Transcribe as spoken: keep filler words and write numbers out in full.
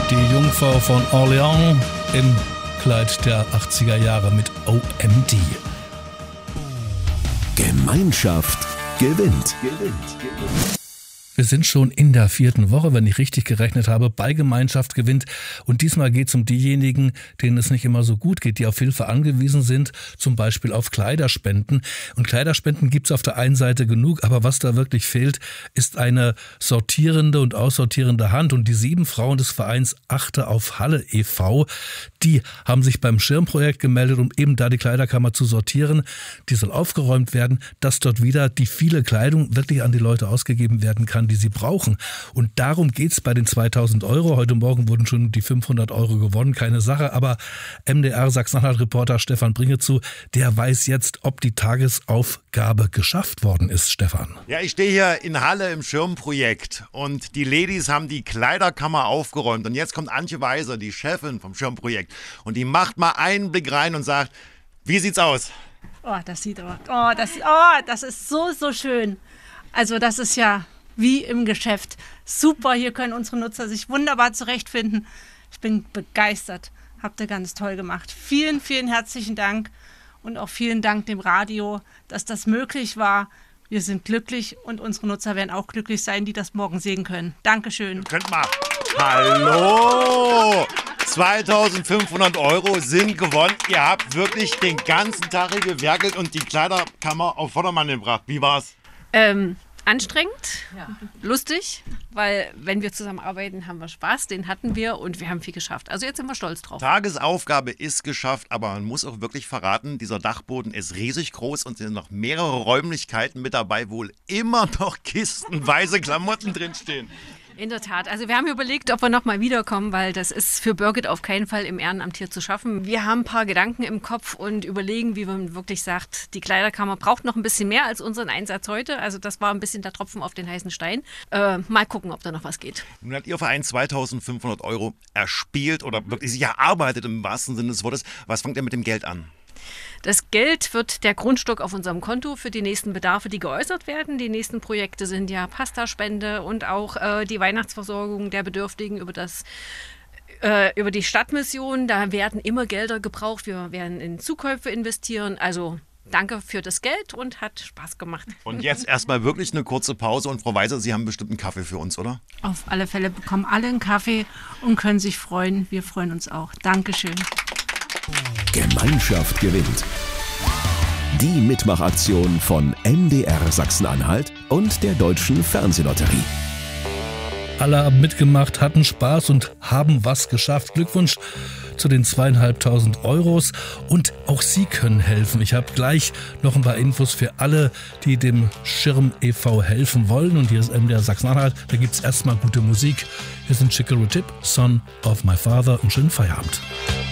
Die Jungfrau von Orléans im Kleid der achtziger Jahre mit O M D. Gemeinschaft gewinnt. gewinnt. gewinnt. Wir sind schon in der vierten Woche, wenn ich richtig gerechnet habe, bei Gemeinschaft gewinnt. Und diesmal geht es um diejenigen, denen es nicht immer so gut geht, die auf Hilfe angewiesen sind, zum Beispiel auf Kleiderspenden. Und Kleiderspenden gibt es auf der einen Seite genug, aber was da wirklich fehlt, ist eine sortierende und aussortierende Hand. Und die sieben Frauen des Vereins Achte auf Halle e V, die haben sich beim Schirmprojekt gemeldet, um eben da die Kleiderkammer zu sortieren. Die soll aufgeräumt werden, dass dort wieder die viele Kleidung wirklich an die Leute ausgegeben werden kann, die sie brauchen. Und darum geht's bei den zweitausend Euro. Heute Morgen wurden schon die fünfhundert Euro gewonnen, keine Sache. Aber M D R Sachsen-Anhalt-Reporter Stefan Bringezu, der weiß jetzt, ob die Tagesaufgabe geschafft worden ist, Stefan. Ja, ich stehe hier in Halle im Schirmprojekt und die Ladies haben die Kleiderkammer aufgeräumt. Und jetzt kommt Antje Weiser, die Chefin vom Schirmprojekt. Und die macht mal einen Blick rein und sagt, wie sieht's aus? Oh, das sieht aber, oh, das, oh, das ist so, so schön. Also das ist ja wie im Geschäft. Super, hier können unsere Nutzer sich wunderbar zurechtfinden. Ich bin begeistert. Habt ihr ganz toll gemacht. Vielen, vielen herzlichen Dank und auch vielen Dank dem Radio, dass das möglich war. Wir sind glücklich und unsere Nutzer werden auch glücklich sein, die das morgen sehen können. Dankeschön. Ihr könnt mal. Hallo! zweitausendfünfhundert Euro sind gewonnen. Ihr habt wirklich den ganzen Tag hier gewerkelt und die Kleiderkammer auf Vordermann gebracht. Wie war's? Ähm... Anstrengend, ja. Lustig, weil wenn wir zusammenarbeiten, haben wir Spaß, den hatten wir und wir haben viel geschafft. Also jetzt sind wir stolz drauf. Tagesaufgabe ist geschafft, aber man muss auch wirklich verraten, dieser Dachboden ist riesig groß und sind noch mehrere Räumlichkeiten mit dabei, wo immer noch kistenweise Klamotten drinstehen. In der Tat. Also wir haben überlegt, ob wir nochmal wiederkommen, weil das ist für Birgit auf keinen Fall im Ehrenamt hier zu schaffen. Wir haben ein paar Gedanken im Kopf und überlegen, wie man wirklich sagt, die Kleiderkammer braucht noch ein bisschen mehr als unseren Einsatz heute. Also das war ein bisschen der Tropfen auf den heißen Stein. Äh, mal gucken, ob da noch was geht. Nun hat Ihr Verein zweitausendfünfhundert Euro erspielt oder wirklich sich erarbeitet im wahrsten Sinne des Wortes. Was fängt ihr mit dem Geld an? Das Geld wird der Grundstock auf unserem Konto für die nächsten Bedarfe, die geäußert werden. Die nächsten Projekte sind ja Pastaspende und auch äh, die Weihnachtsversorgung der Bedürftigen über das äh, über die Stadtmission. Da werden immer Gelder gebraucht. Wir werden in Zukäufe investieren. Also danke für das Geld und hat Spaß gemacht. Und jetzt erstmal wirklich eine kurze Pause. Und Frau Weiser, Sie haben bestimmt einen Kaffee für uns, oder? Auf alle Fälle bekommen alle einen Kaffee und können sich freuen. Wir freuen uns auch. Dankeschön. Gemeinschaft gewinnt. Die Mitmachaktion von M D R Sachsen-Anhalt und der Deutschen Fernsehlotterie. Alle haben mitgemacht, hatten Spaß und haben was geschafft. Glückwunsch zu den zweieinhalbtausend Euros. Und auch Sie können helfen. Ich habe gleich noch ein paar Infos für alle, die dem Schirm e V helfen wollen. Und hier ist M D R Sachsen-Anhalt. Da gibt es erstmal gute Musik. Hier sind Chicory Tip, Son of My Father. Und schönen Feierabend.